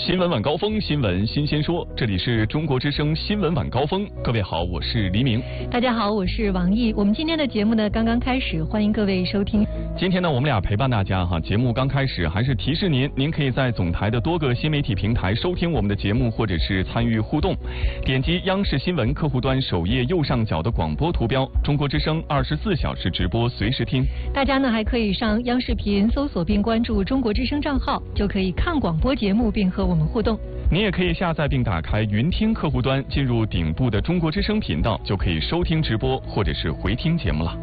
新闻晚高峰，新闻新鲜说，这里是中国之声新闻晚高峰。各位好，我是黎明。 大家好，我是王毅。我们今天的节目呢刚刚开始，欢迎各位收听。 今天呢，我们俩陪伴大家哈。节目刚开始，还是提示您可以在总台的多个新媒体平台收听我们的节目，或者是参与互动。点击央视新闻客户端首页右上角的广播图标，中国之声24小时直播，随时听。 大家呢还可以上央视频搜索并关注中国之声账号，就可以看广播节目并和我们互动。 你也可以下载并打开云听客户端，进入顶部的中国之声频道，就可以收听直播或者是回听节目了。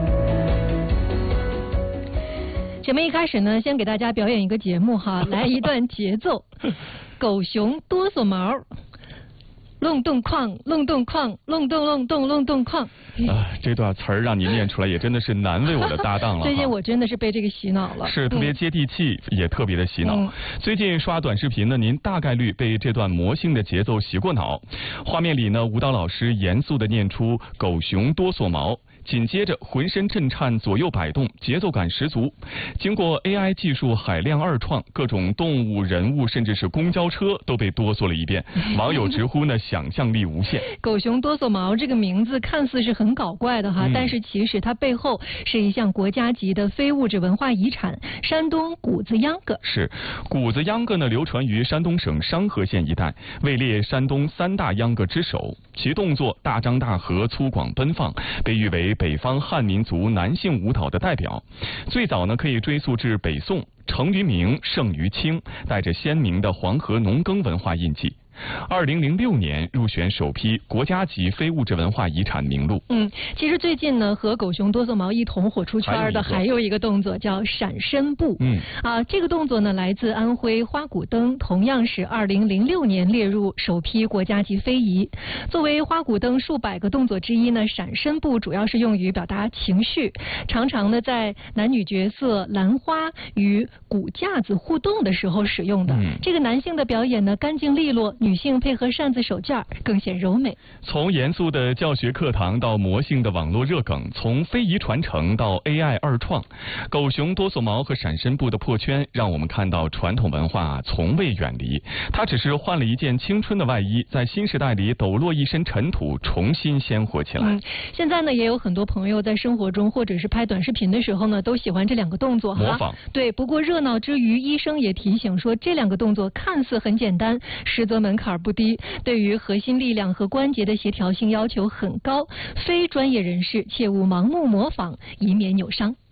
节目一开始呢，先给大家表演一个节目哈，来一段节奏。狗熊哆嗦毛，隆咚哐，隆咚哐，隆咚隆咚隆咚哐。 这段词儿让你念出来也真的是难为我的搭档了。 最近我真的是被这个洗脑了， 是特别接地气，也特别的洗脑。最近刷短视频呢，您大概率被这段魔性的节奏洗过脑。画面里呢，舞蹈老师严肃地念出“狗熊哆嗦毛”。紧接着浑身震颤，左右摆动，节奏感十足。经过 AI 技术海量二创，各种动物、人物，甚至是公交车都被哆嗦了一遍。网友直呼呢，想象力无限。 狗熊哆嗦毛这个名字看似是很搞怪的哈，但是其实它背后是一项国家级的非物质文化遗产——山东谷子秧歌。 是，谷子秧歌呢，流传于山东省商河县一带，位列山东3大秧歌之首。其动作大张大合、粗犷奔放，被誉为北方汉民族男性舞蹈的代表。最早呢，可以追溯至北宋，成于明，盛于清，带着鲜明的黄河农耕文化印记。2006年入选首批国家级非物质文化遗产名录。 其实最近呢，和狗熊哆嗦毛一同火出圈的还有一个动作叫闪身步。这个动作呢来自安徽花鼓灯，同样是2006年列入首批国家级非遗。作为花鼓灯数百个动作之一呢，闪身步主要是用于表达情绪，常常呢在男女角色兰花与鼓架子互动的时候使用的。这个男性的表演呢干净利落，女性配合扇子手绢更显柔美。从严肃的教学课堂到魔性的网络热梗，从非遗传承到 AI 二创，狗熊哆嗦毛和闪身步的破圈，让我们看到传统文化从未远离，它只是换了一件青春的外衣，在新时代里抖落一身尘土，重新鲜活起来。 现在呢，也有很多朋友在生活中或者是拍短视频的时候呢，都喜欢这两个动作模仿。 对，不过热闹之余，医生也提醒说，这两个动作看似很简单，实则门槛不低，对于核心力量和关节的协调性要求很高，非专业人士切勿盲目模仿，以免扭伤。